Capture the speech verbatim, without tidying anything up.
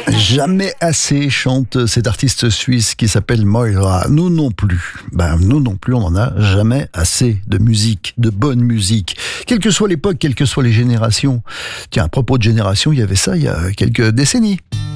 Jamais assez, chante cet artiste suisse qui s'appelle Moira. Nous non plus. Ben, nous non plus, on en a jamais assez de musique, de bonne musique. Quelle que soit l'époque, quelles que soient les générations. Tiens, à propos de génération, il y avait ça il y a quelques décennies.